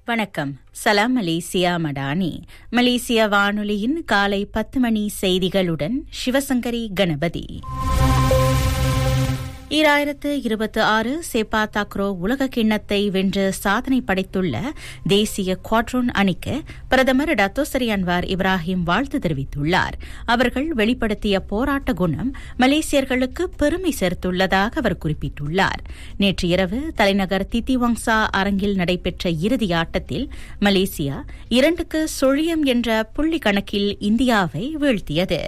வணக்கம். சலாம் மலேசியா மடானி. மலேசிய வானொலியின் காலை 10 மணி செய்திகளுடன் சிவசங்கரி கணபதி. 2026 சேப்பா தாக்ரோ உலக கிண்ணத்தை வென்று சாதனை படைத்துள்ள தேசிய குவாட்ரோன் அணிக்கு பிரதமர் டத்தோ ஸ்ரீ அன்வார் இப்ராஹிம் வாழ்த்து தெரிவித்துள்ளார். அவர்கள் வெளிப்படுத்திய போராட்ட குணம் மலேசியர்களுக்கு பெருமை சேர்த்துள்ளதாக அவர் குறிப்பிட்டுள்ளார். நேற்று இரவு தலைநகர் தித்திவாங்சா அரங்கில் நடைபெற்ற இறுதி ஆட்டத்தில் மலேசியா 2-0 என்ற புள்ளி கணக்கில் இந்தியாவை வீழ்த்தியது.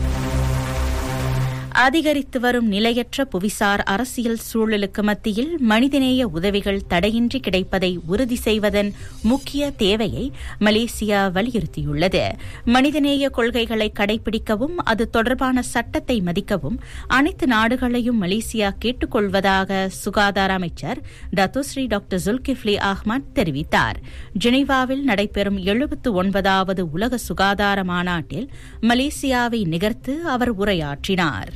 அதிகரித்து வரும் நிலையற்ற புவிசார் அரசியல் சூழலுக்கு மத்தியில் மனிதநேய உதவிகள் தடையின்றி கிடைப்பதை உறுதி செய்வதன் முக்கிய தேவையை மலேசியா வலியுறுத்தியுள்ளது. மனிதநேய கொள்கைகளை கடைபிடிக்கவும் அது தொடர்பான சட்டத்தை மதிக்கவும் அனைத்து நாடுகளையும் மலேசியா கேட்டுக் கொள்வதாக சுகாதார அமைச்சர் டத்தோஸ்ரீ டாக்டர் ஜுல்கிஃப்லி அஹ்மத் தெரிவித்தார். ஜெனீவாவில் நடைபெறும் 79வது உலக சுகாதார மாநாட்டில் மலேசியாவை நிகர்த்து அவர் உரையாற்றினார்.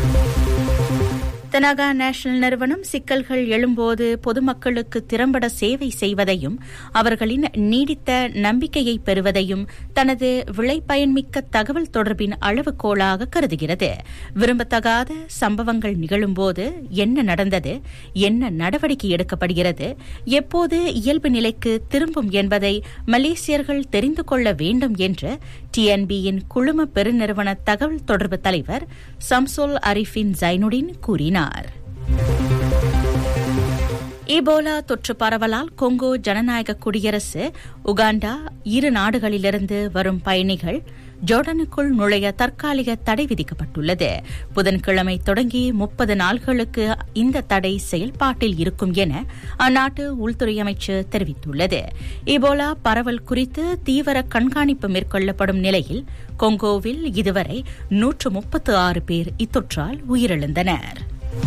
தனகா நேஷனல் நிறுவனம் சிக்கல்கள் எழும்போது பொதுமக்களுக்கு திறம்பட சேவை செய்வதையும் அவர்களின் நீடித்த நம்பிக்கையை பெறுவதையும் தனது விளைபயன்மிக்க தகவல் தொடர்பின் அளவுகோலாக கருதுகிறது. விரும்பத்தகாத சம்பவங்கள் நிகழும்போது என்ன நடந்தது, என்ன நடவடிக்கை எடுக்கப்படுகிறது, எப்போது இயல்பு நிலைக்கு திரும்பும் என்பதை மலேசியர்கள் தெரிந்து கொள்ள வேண்டும் என்று டிஎன்பியின் குழும பெருநிறுவன தகவல் தொடர்பு தலைவர் சம்சோல் அரிஃபின் ஜைனுடின் கூறினார். ஈபோலா தொற்று பரவலால் கொங்கோ ஜனநாயக குடியரசு, உகாண்டா இரு நாடுகளிலிருந்து வரும் பயணிகள் ஜோர்டானுக்குள் நுழைய தற்காலிக தடை விதிக்கப்பட்டுள்ளது. புதன்கிழமை தொடங்கி 30 நாள்களுக்கு இந்த தடை செயல்பாட்டில் இருக்கும் என அந்நாட்டு உள்துறை அமைச்சர் தெரிவித்துள்ளது. ஈபோலா பரவல் குறித்து தீவிர கண்காணிப்பு மேற்கொள்ளப்படும் நிலையில் கொங்கோவில் இதுவரை 136 பேர் இத்தொற்றால் உயிரிழந்தனர்.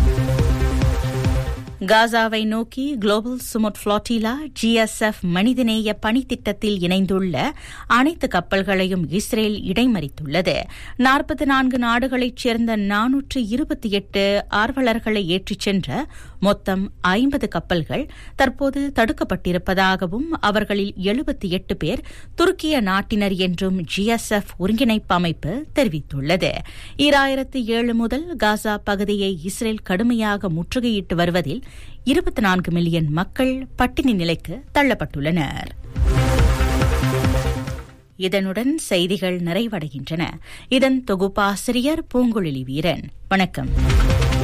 காசாவை நோக்கி குளோபல் சுமுட் ஃபிளாட்டிலா ஜிஎஸ்எஃப் மனிதநேய பணித்திட்டத்தில் இணைந்துள்ள அனைத்து கப்பல்களையும் இஸ்ரேல் இடைமறித்துள்ளது. 44 நாடுகளைச் சேர்ந்த 428 ஆர்வலர்களை ஏற்றிச் சென்ற மொத்தம் 50 கப்பல்கள் தற்போது தடுக்கப்பட்டிருப்பதாகவும் அவர்களில் 78 பேர் துருக்கிய நாட்டினர் என்றும் ஜிஎஸ்எஃப் ஒருங்கிணைப்பு அமைப்பு தெரிவித்துள்ளது. 2007 முதல் காசா பகுதியை இஸ்ரேல் கடுமையாக முற்றுகையிட்டு வருவதில் 24 மில்லியன் மக்கள் பட்டினி நிலைக்கு தள்ளப்பட்டுள்ளனர். இதனுடன் செய்திகள் நிறைவடைகின்றன. இதன் தொகுப்பாசிரியர் பூங்குழலி வீரன். வணக்கம்.